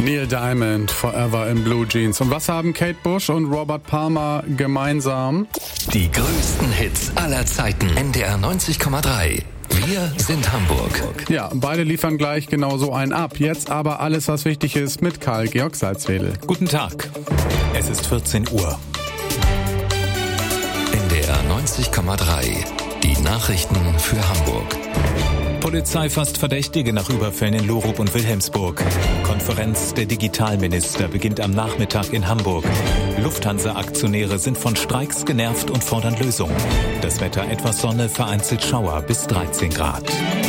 Neil Diamond, Forever in Blue Jeans. Und was haben Kate Bush und Robert Palmer gemeinsam? Die größten Hits aller Zeiten. NDR 90,3. Wir sind Hamburg. Ja, beide liefern gleich genau so einen ab. Jetzt aber alles, was wichtig ist, mit Karl-Georg Salzwedel. Guten Tag. Es ist 14 Uhr. NDR 90,3. Die Nachrichten für Hamburg. Polizei fasst Verdächtige nach Überfällen in Lurup und Wilhelmsburg. Konferenz der Digitalminister beginnt am Nachmittag in Hamburg. Lufthansa-Aktionäre sind von Streiks genervt und fordern Lösungen. Das Wetter etwas Sonne, vereinzelt Schauer bis 13 Grad.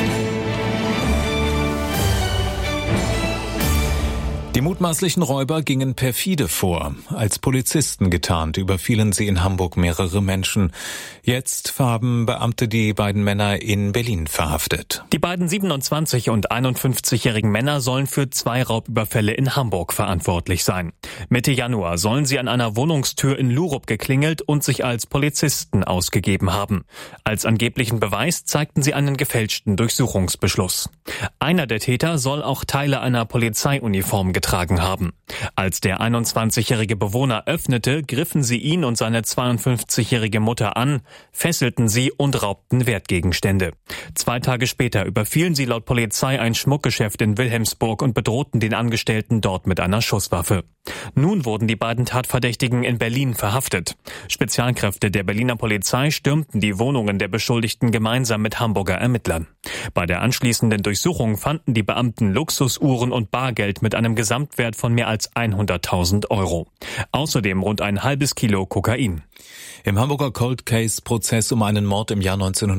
Die mutmaßlichen Räuber gingen perfide vor. Als Polizisten getarnt überfielen sie in Hamburg mehrere Menschen. Jetzt haben Beamte die beiden Männer in Berlin verhaftet. Die beiden 27- und 51-jährigen Männer sollen für 2 Raubüberfälle in Hamburg verantwortlich sein. Mitte Januar sollen sie an einer Wohnungstür in Lurup geklingelt und sich als Polizisten ausgegeben haben. Als angeblichen Beweis zeigten sie einen gefälschten Durchsuchungsbeschluss. Einer der Täter soll auch Teile einer Polizeiuniform getragen haben. Als der 21-jährige Bewohner öffnete, griffen sie ihn und seine 52-jährige Mutter an, fesselten sie und raubten Wertgegenstände. 2 Tage später überfielen sie laut Polizei ein Schmuckgeschäft in Wilhelmsburg und bedrohten den Angestellten dort mit einer Schusswaffe. Nun wurden die beiden Tatverdächtigen in Berlin verhaftet. Spezialkräfte der Berliner Polizei stürmten die Wohnungen der Beschuldigten gemeinsam mit Hamburger Ermittlern. Bei der anschließenden Durchsuchung fanden die Beamten Luxusuhren und Bargeld mit einem Gesamtwert von mehr als 100.000 Euro. Außerdem rund ein halbes Kilo Kokain. Im Hamburger Cold Case-Prozess um einen Mord im Jahr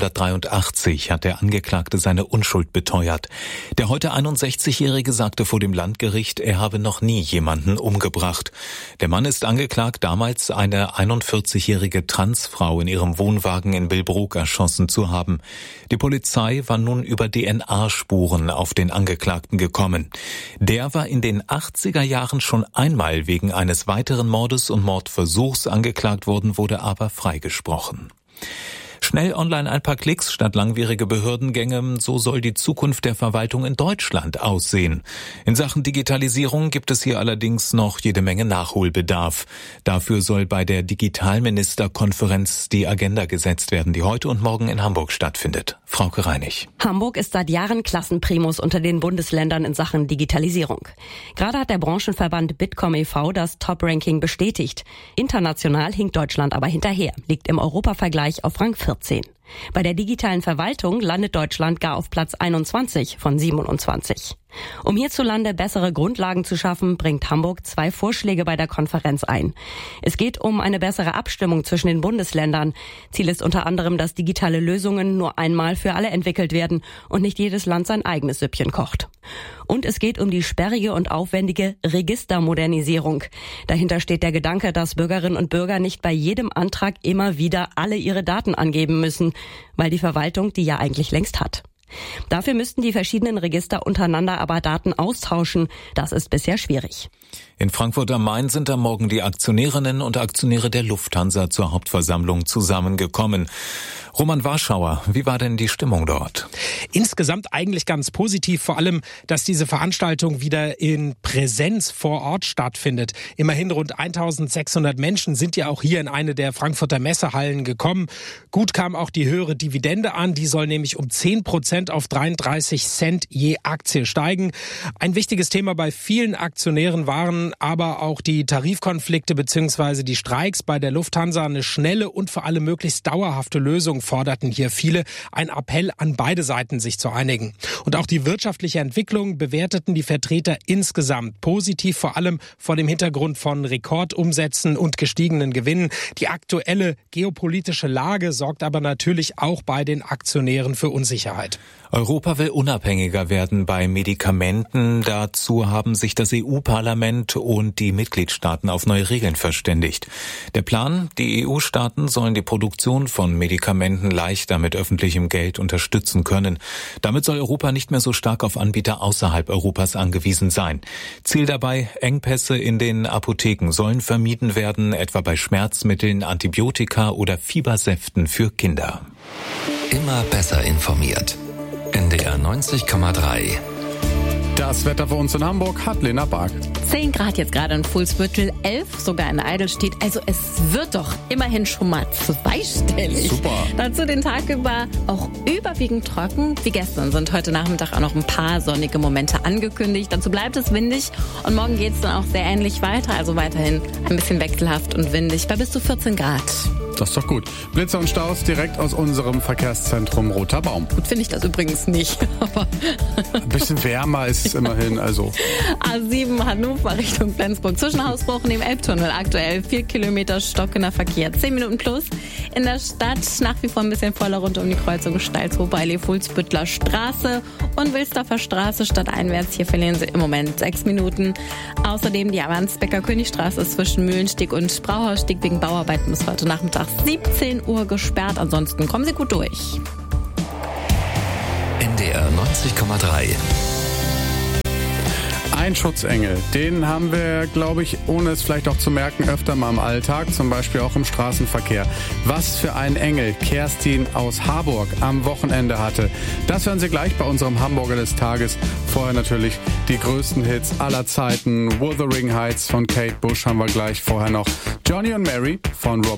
1983 hat der Angeklagte seine Unschuld beteuert. Der heute 61-Jährige sagte vor dem Landgericht, er habe noch nie jemanden umgebracht. Der Mann ist angeklagt, damals eine 41-jährige Transfrau in ihrem Wohnwagen in Billbrook erschossen zu haben. Die Polizei war nun über DNA-Spuren auf den Angeklagten gekommen. Der war in den 80er Jahren schon einmal wegen eines weiteren Mordes und Mordversuchs angeklagt worden, wurde aber freigesprochen. Schnell online ein paar Klicks statt langwierige Behördengänge, so soll die Zukunft der Verwaltung in Deutschland aussehen. In Sachen Digitalisierung gibt es hier allerdings noch jede Menge Nachholbedarf. Dafür soll bei der Digitalministerkonferenz die Agenda gesetzt werden, die heute und morgen in Hamburg stattfindet. Frauke Reinig. Hamburg ist seit Jahren Klassenprimus unter den Bundesländern in Sachen Digitalisierung. Gerade hat der Branchenverband Bitkom e.V. das Top-Ranking bestätigt. International hinkt Deutschland aber hinterher, liegt im Europavergleich auf Rang 14. Bei der digitalen Verwaltung landet Deutschland gar auf Platz 21 von 27. Um hierzulande bessere Grundlagen zu schaffen, bringt Hamburg 2 Vorschläge bei der Konferenz ein. Es geht um eine bessere Abstimmung zwischen den Bundesländern. Ziel ist unter anderem, dass digitale Lösungen nur einmal für alle entwickelt werden und nicht jedes Land sein eigenes Süppchen kocht. Und es geht um die sperrige und aufwendige Registermodernisierung. Dahinter steht der Gedanke, dass Bürgerinnen und Bürger nicht bei jedem Antrag immer wieder alle ihre Daten angeben müssen, weil die Verwaltung die ja eigentlich längst hat. Dafür müssten die verschiedenen Register untereinander aber Daten austauschen. Das ist bisher schwierig. In Frankfurt am Main sind am Morgen die Aktionärinnen und Aktionäre der Lufthansa zur Hauptversammlung zusammengekommen. Roman Warschauer, wie war denn die Stimmung dort? Insgesamt eigentlich ganz positiv, vor allem, dass diese Veranstaltung wieder in Präsenz vor Ort stattfindet. Immerhin rund 1.600 Menschen sind ja auch hier in eine der Frankfurter Messehallen gekommen. Gut kam auch die höhere Dividende an, die soll nämlich um 10% auf 33 Cent je Aktie steigen. Ein wichtiges Thema bei vielen Aktionären waren aber auch die Tarifkonflikte bzw. die Streiks bei der Lufthansa. Eine schnelle und vor allem möglichst dauerhafte Lösung forderten hier viele. Ein Appell an beide Seiten, sich zu einigen. Und auch die wirtschaftliche Entwicklung bewerteten die Vertreter insgesamt positiv, vor allem vor dem Hintergrund von Rekordumsätzen und gestiegenen Gewinnen. Die aktuelle geopolitische Lage sorgt aber natürlich auch bei den Aktionären für Unsicherheit. Europa will unabhängiger werden bei Medikamenten. Dazu haben sich das EU-Parlament und die Mitgliedstaaten auf neue Regeln verständigt. Der Plan, die EU-Staaten sollen die Produktion von Medikamenten leichter mit öffentlichem Geld unterstützen können. Damit soll Europa nicht mehr so stark auf Anbieter außerhalb Europas angewiesen sein. Ziel dabei, Engpässe in den Apotheken sollen vermieden werden, etwa bei Schmerzmitteln, Antibiotika oder Fiebersäften für Kinder. Immer besser informiert. NDR 90,3 Das Wetter für uns in Hamburg hat Lena Bark. 10 Grad jetzt gerade in Fuhlsbüttel, 11 sogar in Eidelstedt. Also es wird doch immerhin schon mal zweistellig. Super. Dazu den Tag über auch überwiegend trocken. Wie gestern sind heute Nachmittag auch noch ein paar sonnige Momente angekündigt. Dazu bleibt es windig und morgen geht es dann auch sehr ähnlich weiter. Also weiterhin ein bisschen wechselhaft und windig bei bis zu 14 Grad. Das ist doch gut. Blitze und Staus direkt aus unserem Verkehrszentrum Roter Baum. Gut finde ich das übrigens nicht. Aber ein bisschen wärmer ist es immerhin. Also. A7 Hannover Richtung Flensburg. Zwischen Hausbruch und dem Elbtunnel aktuell 4 Kilometer stockender Verkehr. 10 Minuten plus. In der Stadt nach wie vor ein bisschen voller rund um die Kreuzung Stalzhofer Allee, Fuhlsbüttler Straße und Wilsdorfer Straße stadteinwärts. Hier verlieren Sie im Moment 6 Minuten. Außerdem die Avanzbecker Königstraße zwischen Mühlensteg und Brauhaussteg wegen Bauarbeiten bis heute Nachmittag 17 Uhr gesperrt. Ansonsten kommen Sie gut durch. NDR 90,3. Ein Schutzengel, den haben wir, glaube ich, ohne es vielleicht auch zu merken, öfter mal im Alltag, zum Beispiel auch im Straßenverkehr. Was für ein Engel Kerstin aus Harburg am Wochenende hatte. Das hören Sie gleich bei unserem Hamburger des Tages. Vorher natürlich die größten Hits aller Zeiten. Wuthering Heights von Kate Bush haben wir gleich. Vorher noch Johnny und Mary von Robert